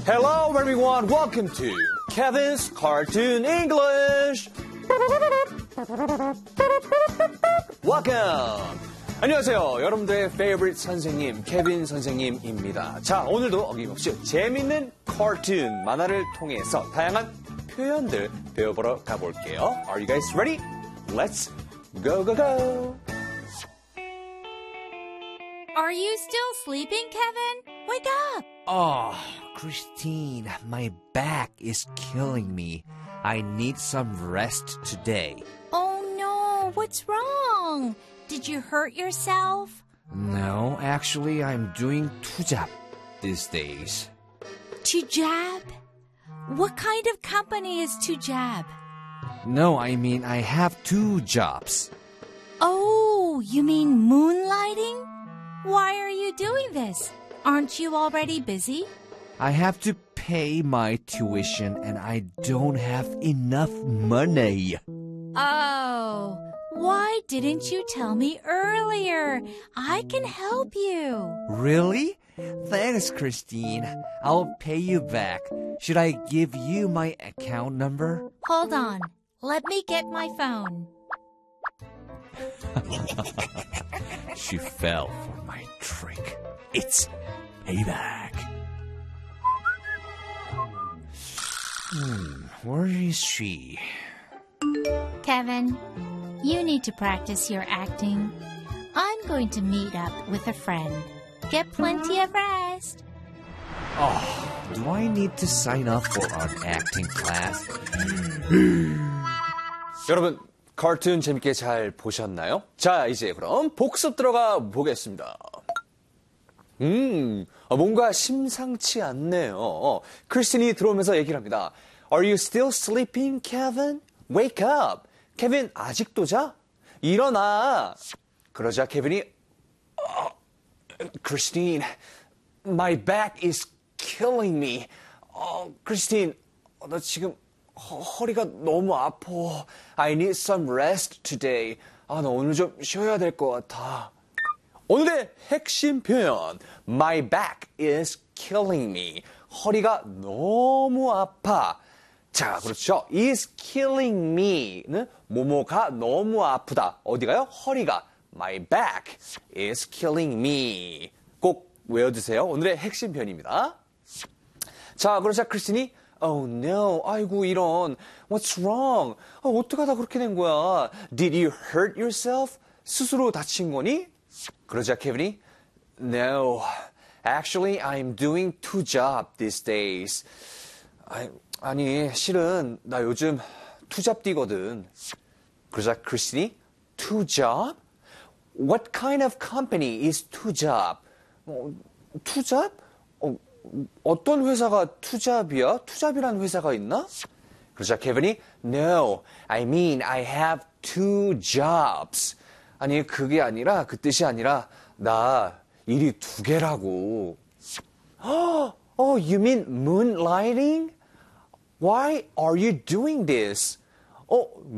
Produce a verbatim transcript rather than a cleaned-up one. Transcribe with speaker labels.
Speaker 1: Hello everyone, welcome to Kevin's Cartoon English. Welcome. 안녕하세요. 여러분들의 favorite 선생님, 케빈 선생님입니다. 자, 오늘도 어김없이 재밌는 카툰 만화를 통해서 다양한 표현들 배워보러 가볼게요. Are you guys ready? Let's go, go, go.
Speaker 2: Are you still sleeping, Kevin? Wake up!
Speaker 3: Oh, Christine, my back is killing me. I need some rest today.
Speaker 2: Oh no, what's wrong? Did you hurt yourself?
Speaker 3: No, actually, I'm doing 투잡 these days.
Speaker 2: Tujab? What kind of company is Tujab?
Speaker 3: No, I mean I have two jobs.
Speaker 2: Oh, you mean moonlighting? Why are you doing this? Aren't you already busy?
Speaker 3: I have to pay my tuition and I don't have enough money.
Speaker 2: Oh, why didn't you tell me earlier? I can help you.
Speaker 3: Really? Thanks, Christine. I'll pay you back. Should I give you my account number?
Speaker 2: Hold on. Let me get my phone.
Speaker 3: She fell for my trick. It's payback. Hmm, where is she?
Speaker 2: Kevin, you need to practice your acting. I'm going to meet up with a friend. Get plenty of rest.
Speaker 3: Oh, do I need to sign up for an acting class?
Speaker 1: 여러분, 카툰 재밌게 잘 보셨나요? 자, 이제 그럼 복습 들어가 보겠습니다. 음, 뭔가 심상치 않네요. 크리스틴이 들어오면서 얘기를 합니다. Are you still sleeping, Kevin? Wake up. 케빈 아직도 자? 일어나. 그러자 케빈이 어, 크리스틴, my back is killing me. 어, 크리스틴, 나 지금 허, 허리가 너무 아파. I need some rest today. 아, 나 오늘 좀 쉬어야 될 것 같아. 오늘의 핵심 표현, my back is killing me. 허리가 너무 아파. 자, 그렇죠. is killing me는 뭐뭐가 너무 아프다. 어디가요? 허리가. My back is killing me. 꼭 외워두세요. 오늘의 핵심 표현입니다. 자, 그러자 크리스틴이 Oh no, 아이고 이런. What's wrong? 아, 어떡하다 그렇게 된 거야? Did you hurt yourself? 스스로 다친 거니? 그러자 케빈이 No, actually I'm doing two jobs these days. 아니, 아니 실은 나 요즘 투잡 뛰거든. 그러자 크리스틴이 Two job? What kind of company is two job? 어, 투잡? 어, 어떤 회사가 투잡이야? 투잡이라는 회사가 있나? 그러자 케빈이 No, I mean I have two jobs. 아니 그게 아니라 그 뜻이 아니라 나 일이 두 개라고. Oh, you mean moonlighting? Why are you doing this? 어,